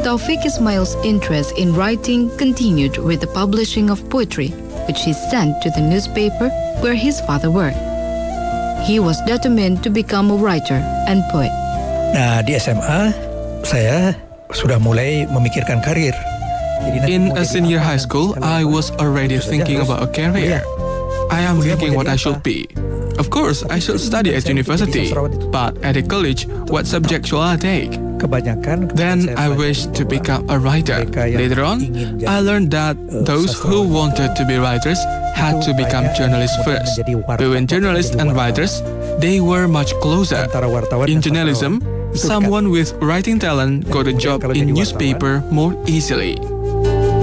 Taufik Ismail's interest in writing continued with the publishing of poetry, which he sent to the newspaper where his father worked. He was determined to become a writer and poet. Nah, di SMA saya sudah mulai memikirkan karir. In a senior high school, I was already thinking about a career. I am thinking what I should be. Of course, I should study at university, but at a college, what subject shall I take? Then I wished to become a writer. Later on, I learned that those who wanted to be writers had to become journalists first. Between journalists and writers, they were much closer. In journalism, someone with writing talent got a job in newspaper more easily.